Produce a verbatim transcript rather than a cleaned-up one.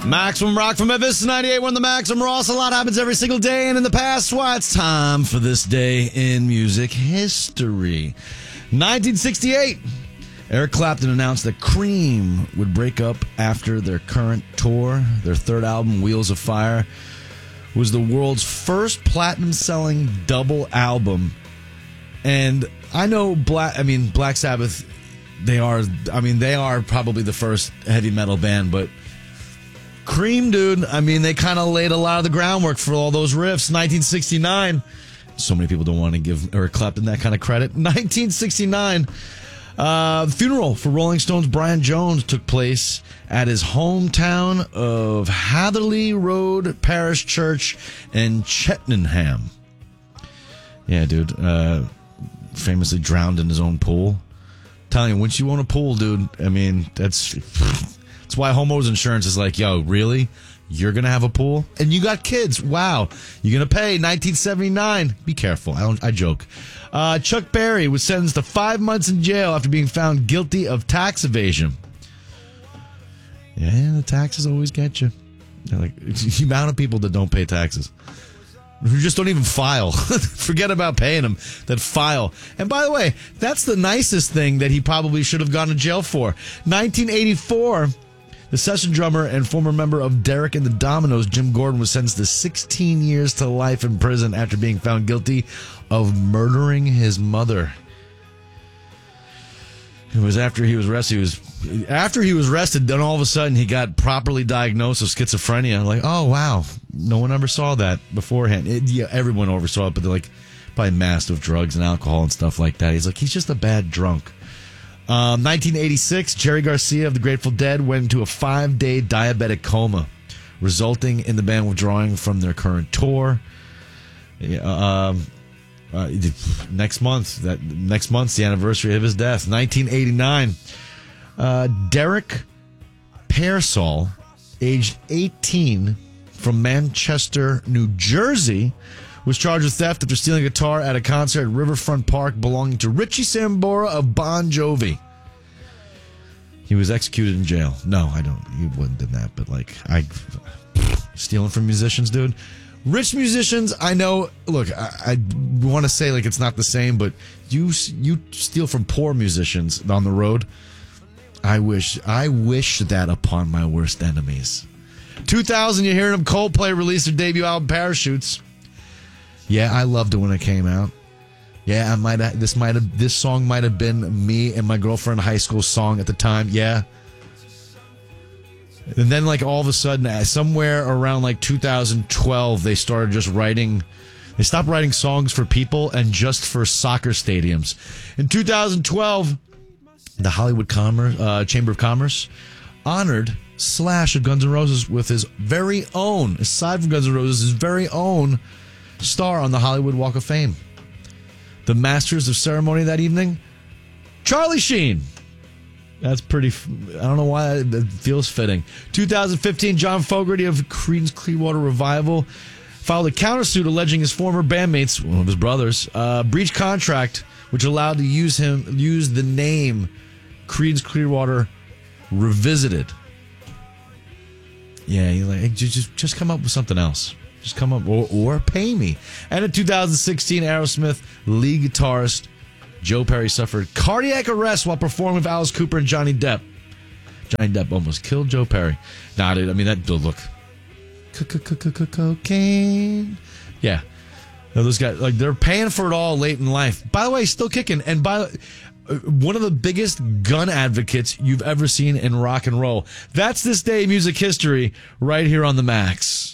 Maximum Rock from Memphis, ninety-eight point one The Maximum Ross. A lot happens every single day, and in the past, why it's time for this day in music history. nineteen sixty-eight, Eric Clapton announced that Cream would break up after their current tour. Their third album, Wheels of Fire, was the world's first platinum-selling double album. And I know Black, I mean, Black Sabbath, they are, I mean, they are probably the first heavy metal band, but Cream, dude, I mean, they kind of laid a lot of the groundwork for all those riffs. nineteen sixty-nine, so many people don't want to give Eric Clapton that kind of credit. nineteen sixty-nine, uh, the funeral for Rolling Stones' Brian Jones took place at his hometown of Hatherley Road Parish Church in Cheltenham. Yeah, dude, uh, famously drowned in his own pool. Telling you, once you own a pool, dude, I mean, that's... That's why homeowners insurance is like, yo, really? You're going to have a pool? And you got kids. Wow. You're going to pay nineteen seventy-nine. Be careful. I don't. I joke. Uh, Chuck Berry was sentenced to five months in jail after being found guilty of tax evasion. Yeah, the taxes always get you. They're like, the amount of people that don't pay taxes. Who just don't even file. Forget about paying them. That file. And by the way, that's the nicest thing that he probably should have gone to jail for. nineteen eighty-four... The session drummer and former member of Derek and the Dominoes, Jim Gordon, was sentenced to sixteen years to life in prison after being found guilty of murdering his mother. It was after he was arrested. He was after he was arrested. Then all of a sudden, he got properly diagnosed with schizophrenia. Like, oh wow, no one ever saw that beforehand. It, yeah, everyone oversaw it, but they're like probably masked with drugs and alcohol and stuff like that. He's like, he's just a bad drunk. Um, nineteen eighty-six, Jerry Garcia of the Grateful Dead went into a five-day diabetic coma, resulting in the band withdrawing from their current tour. Um, uh, next month, that next month's the anniversary of his death. nineteen eighty-nine, uh, Derek Pearsall, aged eighteen, from Manchester, New Jersey, was charged with theft after stealing a guitar at a concert at Riverfront Park belonging to Richie Sambora of Bon Jovi. He was executed in jail. No, I don't. He wouldn't have done that, but like, I stealing from musicians, dude. Rich musicians, I know. Look, I, I want to say like it's not the same, but you you steal from poor musicians on the road. I wish I wish that upon my worst enemies. two thousand, you're hearing them. Coldplay released their debut album, Parachutes. Yeah, I loved it when it came out. Yeah, I might have, this might have this song might have been me and my girlfriend high school song at the time. Yeah. And then like all of a sudden, somewhere around like two thousand twelve, they started just writing. They stopped writing songs for people and just for soccer stadiums. In two thousand twelve, the Hollywood Commerce, uh, Chamber of Commerce honored Slash of Guns N' Roses with his very own, aside from Guns N' Roses, his very own star on the Hollywood Walk of Fame. The masters of ceremony that evening, Charlie Sheen. That's pretty, I don't know why that feels fitting. two thousand fifteen, John Fogerty of Creedence Clearwater Revival filed a countersuit alleging his former bandmates, one of his brothers, uh, breached contract, which allowed to use him use the name Creedence Clearwater Revisited. Yeah, you're like, hey, just just come up with something else. Just come up or, or pay me. And in two thousand sixteen, Aerosmith lead guitarist Joe Perry suffered cardiac arrest while performing with Alice Cooper and Johnny Depp. Johnny Depp almost killed Joe Perry. Nah, dude, I mean, that, look. Cocaine. Yeah. No, those guys, like, they're paying for it all late in life. By the way, still kicking. And by one of the biggest gun advocates you've ever seen in rock and roll. That's this day in music history right here on The Max.